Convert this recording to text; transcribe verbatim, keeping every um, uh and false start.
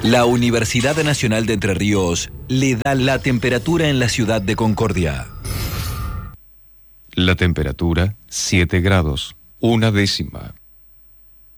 La Universidad Nacional de Entre Ríos le da la temperatura en la ciudad de Concordia. La temperatura, siete grados, una décima.